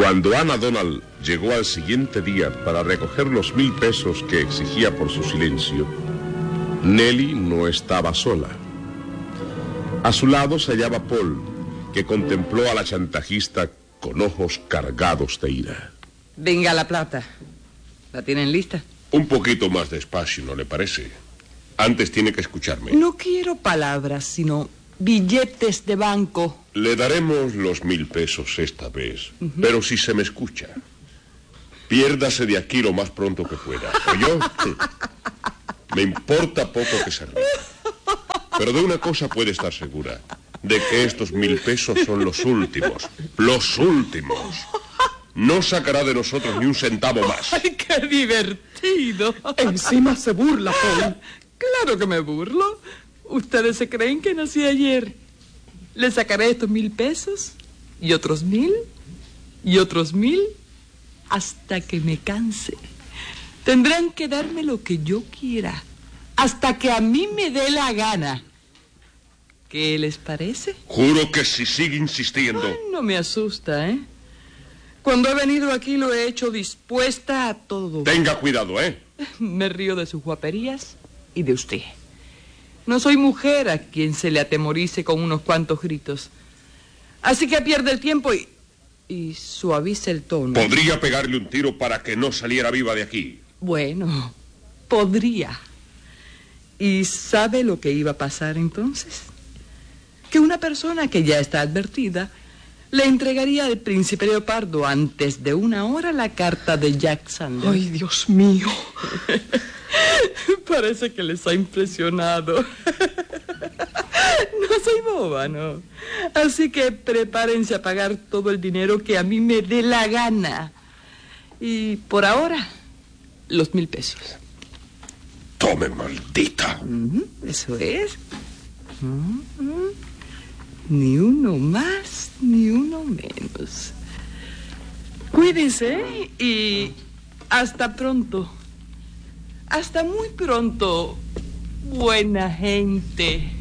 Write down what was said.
Cuando Ana Donald llegó al siguiente día para recoger los 1,000 pesos que exigía por su silencio, Nelly no estaba sola. A su lado se hallaba Paul, que contempló a la chantajista con ojos cargados de ira. Venga la plata. ¿La tienen lista? Un poquito más despacio, ¿no le parece? Antes tiene que escucharme. No quiero palabras, sino billetes de banco. Le daremos los 1,000 pesos esta vez, pero si se me escucha, piérdase de aquí lo más pronto que pueda. ¿Oyó? Me importa poco que se ría. Pero de una cosa puede estar segura, de que estos 1,000 pesos son los últimos. ¡Los últimos! No sacará de nosotros ni un centavo más. ¡Ay, qué divertido! Encima se burla, Paul. Claro que me burlo. Ustedes se creen que nací ayer. Le sacaré estos 1,000 pesos, y otros 1,000, y otros 1,000, hasta que me canse. Tendrán que darme lo que yo quiera, hasta que a mí me dé la gana. ¿Qué les parece? Juro que si sigue insistiendo... Ay, no me asusta, ¿eh? Cuando he venido aquí lo he hecho dispuesta a todo. Tenga cuidado, ¿eh? Me río de sus guaperías y de usted. No soy mujer a quien se le atemorice con unos cuantos gritos. Así que pierde el tiempo y suavice el tono. Podría pegarle un tiro para que no saliera viva de aquí. Bueno, podría. ¿Y sabe lo que iba a pasar entonces? Que una persona que ya está advertida le entregaría al príncipe Leopardo antes de 1 hora la carta de Jack Sanders. Ay, Dios mío. Parece que les ha impresionado. No soy boba, ¿no? Así que prepárense a pagar todo el dinero que a mí me dé la gana. Y por ahora, los 1,000 pesos. Tome, maldita. Eso es. Ni uno más, ni uno menos. Cuídense y hasta pronto. Hasta muy pronto, buena gente.